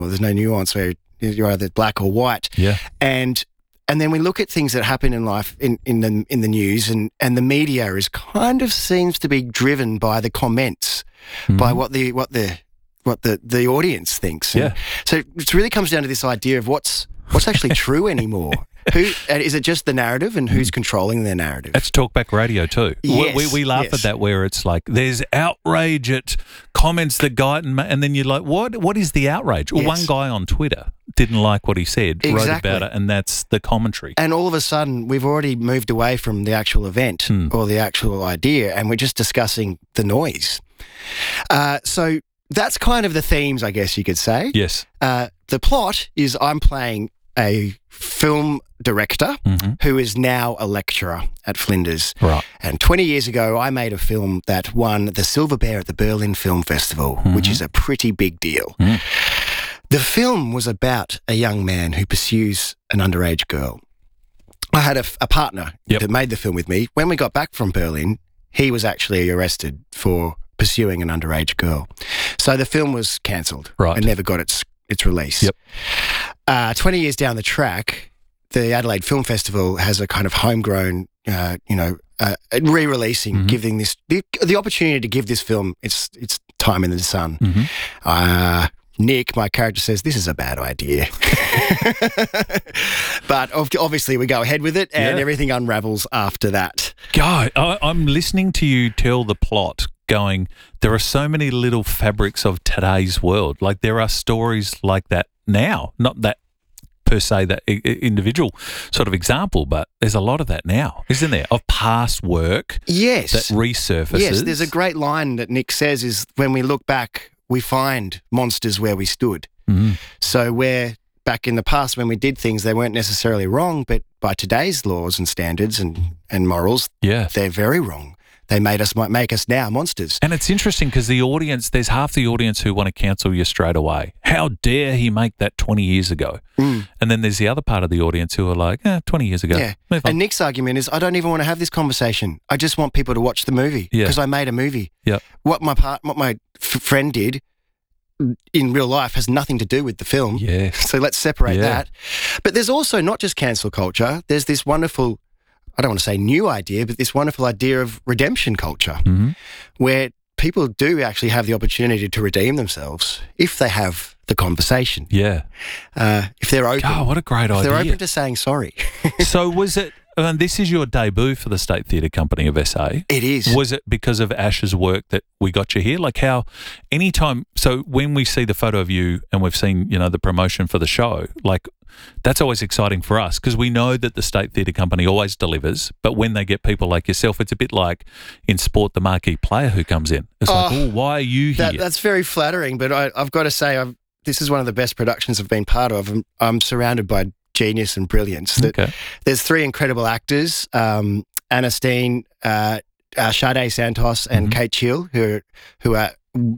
Well, there's no nuance where you're either black or white. Yeah. And then we look at things that happen in life in the news, and the media is kind of seems to be driven by the comments, by what the audience thinks. And so it really comes down to this idea of what's actually true anymore. Who is it? Just the narrative, and who's controlling their narrative? That's talkback radio too. Yes, we laugh at that, where it's like there's outrage at comments that guy, and then you're like, what is the outrage? Well, one guy on Twitter didn't like what he said, wrote about it, and that's the commentary. And all of a sudden, we've already moved away from the actual event or the actual idea, and we're just discussing the noise. So that's kind of the themes, I guess you could say. Yes. The plot is I'm playing a film director who is now a lecturer at Flinders. Right. And 20 years ago, I made a film that won the Silver Bear at the Berlin Film Festival, which is a pretty big deal. The film was about a young man who pursues an underage girl. I had a partner that made the film with me. When we got back from Berlin, he was actually arrested for pursuing an underage girl. So the film was cancelled and never got its release. 20 years down the track, the Adelaide Film Festival has a kind of homegrown, re-releasing, giving this the opportunity to give this film its time in the sun. Nick, my character, says this is a bad idea, but obviously we go ahead with it, and everything unravels after that. God, I'm listening to you tell the plot. Going, there are so many little fabrics of today's world. Like there are stories like that now, not that per se that individual sort of example, but there's a lot of that now, isn't there? Of past work, that resurfaces. Yes, there's a great line that Nick says is, when we look back, we find monsters where we stood. So where back in the past when we did things, they weren't necessarily wrong, but by today's laws and standards and morals, they're very wrong. They might make us now monsters. And it's interesting because the audience, there's half the audience who want to cancel you straight away. How dare he make that 20 years ago? And then there's the other part of the audience who are like, 20 years ago. Yeah. And Nick's argument is, I don't even want to have this conversation. I just want people to watch the movie because I made a movie. What my friend did in real life has nothing to do with the film. So let's separate that. But there's also not just cancel culture. There's this wonderful, I don't want to say new idea, but this wonderful idea of redemption culture, where people do actually have the opportunity to redeem themselves if they have the conversation. If they're open. Oh, what a great idea. If they're open to saying sorry. So was it, this is your debut for the State Theatre Company of SA. It is. Was it because of Ash's work that we got you here? Like how, anytime, so when we see the photo of you and we've seen, the promotion for the show, like that's always exciting for us because we know that the State Theatre Company always delivers, but when they get people like yourself, it's a bit like in sport, the marquee player who comes in. It's like, why are you here? That's very flattering, but I've got to say, this is one of the best productions I've been part of. I'm surrounded by genius and brilliance. There's three incredible actors, Anna Steen, Sade Santos and Kate Chill, who are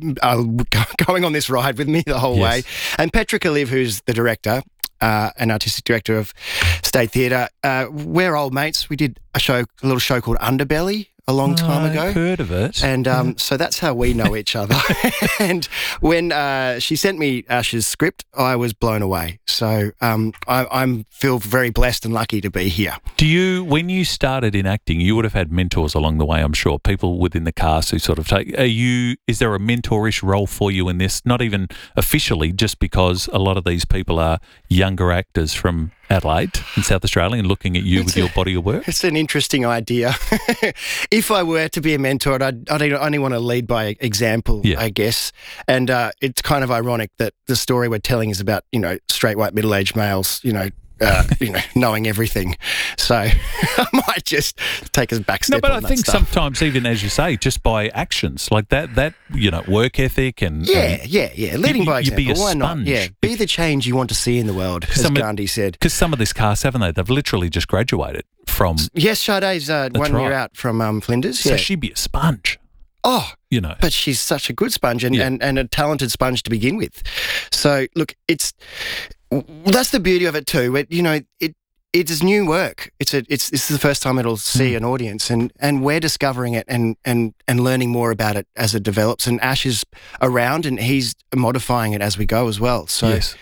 going on this ride with me the whole way. And Petra Liv, who's the director, an artistic director of State Theatre. We're old mates. We did a little show called Underbelly a long time ago. I've heard of it. And so that's how we know each other. And when she sent me Ash's script, I was blown away. So I feel very blessed and lucky to be here. When you started in acting, you would have had mentors along the way, I'm sure, people within the cast who sort of is there a mentorish role for you in this? Not even officially, just because a lot of these people are younger actors from Adelaide in South Australia and looking at you with your body of work? It's an interesting idea. If I were to be a mentor, I'd only want to lead by example, I guess. And it's kind of ironic that the story we're telling is about, straight white middle-aged males, knowing everything. So I might just take us back step. No, but I think sometimes, even as you say, just by actions like that, work ethic and leading by example. Be a Why sponge. not? Be the change you want to see in the world, as Gandhi said. Because some of this cast, haven't they? They've literally just graduated from. Yes, Sade's 1 year out from Flinders. So she'd be a sponge. Oh, but she's such a good sponge and a talented sponge to begin with. So look, that's the beauty of it too. It's new work. This is the first time it'll see an audience, and we're discovering it and learning more about it as it develops. And Ash is around, and he's modifying it as we go as well. So Yes.